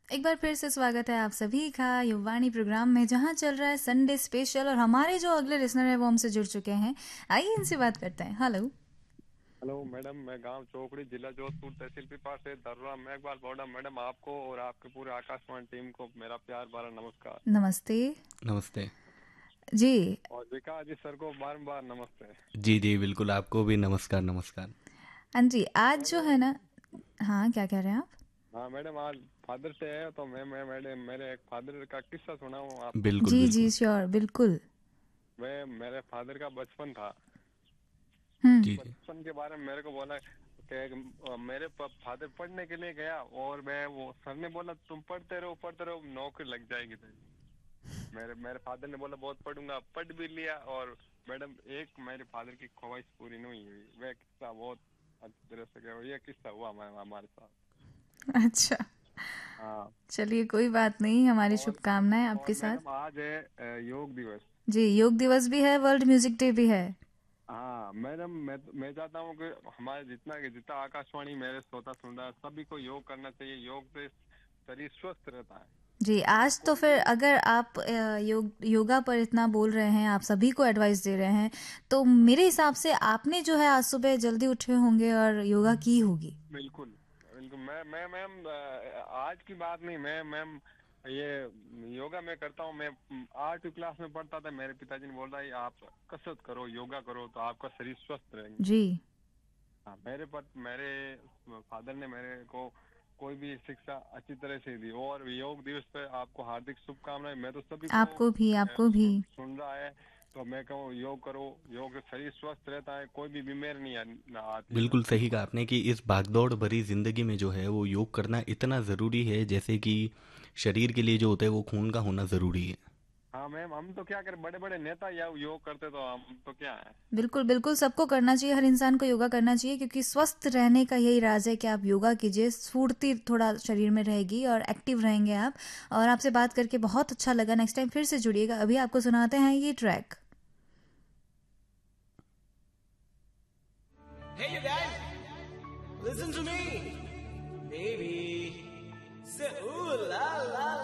एक बार फिर से स्वागत है आप सभी का युवाणी प्रोग्राम में, जहां चल रहा है संडे स्पेशल। और हमारे जो अगले लिसनर है वो हमसे जुड़ चुके हैं। आइए इनसे बात करते हैं। हेलो। हेलो मैडम, मैं गांव चौकड़ी, जिला जोधपुर, तहसील पिपा से दर्रा मेघवाल बोड़ा। मैडम, आपको और आपके पूरे आकाशवाणी टीम को मेरा प्यार भरा नमस्कार। नमस्ते। नमस्ते। जी। और विकास जी सर को बार बार नमस्ते। जी जी बिल्कुल, आपको भी नमस्कार नमस्कार। हाँ जी, आज जो है मैडम, ना। हाँ, क्या कह रहे हैं आप? हाँ मैडम, आज फादर डे है तो मैं मैडम मेरे एक फादर का किस्सा सुनाऊं आपको। बिल्कुल जी जी, बिल्कुल। श्योर, बिल्कुल। मैं मेरे फादर का बचपन था। हम्म। जी जी। बचपन के बारे में मेरे को बोला कि मेरे फादर पढ़ने के लिए गया और मैं वो सर ने बोला तुम पढ़ते रहो नौकरी लग जाएगी तेरी। मेरे मेरे फादर ने बोला बहुत पढ़ूंगा, पढ़ भी लिया। और मैडम, एक मेरे फादर की ख्वाहिश पूरी नहीं हुई। वह किस्सा बहुत अच्छी तरह से ये किस्सा हुआ हमारे साथ। अच्छा, हाँ। चलिए कोई बात नहीं, हमारी और शुभकामनाएं और आपके साथ। मैडम, आज है योग दिवस। जी, योग दिवस भी है, वर्ल्ड म्यूजिक डे भी है। हाँ मैडम, मैं चाहता हूँ कि हमारे जितना आकाशवाणी मेरे श्रोता सुन रहा है, सभी को योग करना चाहिए। योग से शरीर स्वस्थ रहता है। जी, आज तो कोई फिर भी। अगर आप योगा पर इतना बोल रहे हैं, आप सभी को एडवाइस दे रहे हैं, तो मेरे हिसाब से आपने जो है आज सुबह जल्दी उठे होंगे और योगा की होगी। बिल्कुल बिल्कुल। मैं मैम, आज की बात नहीं, मैं मैम ये योगा मैं करता हूँ। मैं 8वीं क्लास में पढ़ता था, मेरे पिताजी ने बोला है आप कसरत करो, योगा करो तो आपका शरीर स्वस्थ रहेगा। जी। हाँ, मेरे फादर ने मेरे को कोई भी शिक्षा अच्छी तरह से दी। और योग दिवस पे आपको हार्दिक शुभकामनाएं। मैं तो सभी को आपको भी, आपको भी। सुन रहा है तो मैं कहूँ योग करो। योग से शरीर स्वस्थ रहता है, कोई भी बीमारी नहीं ना आती है बिल्कुल मैडम। सही कहा आपने कि इस भागदौड़ भरी जिंदगी में जो है वो योग करना इतना ज़रूरी है, जैसे कि शरीर के लिए जो होता है वो खून का होना ज़रूरी है। हाँ मैम, हम तो क्या करें, बड़े बड़े नेता या योग करते तो हम तो क्या है। बिल्कुल बिल्कुल, सबको करना चाहिए, हर इंसान को योगा करना चाहिए, क्योंकि स्वस्थ रहने का यही राज है कि आप योगा कीजिए। स्फूर्ति थोड़ा शरीर में रहेगी और एक्टिव रहेंगे आप। और आपसे बात करके बहुत अच्छा लगा। नेक्स्ट टाइम फिर से जुड़िएगा। अभी आपको सुनाते हैं ये track. Hey, you guys, listen to me. Baby, say ooh la la.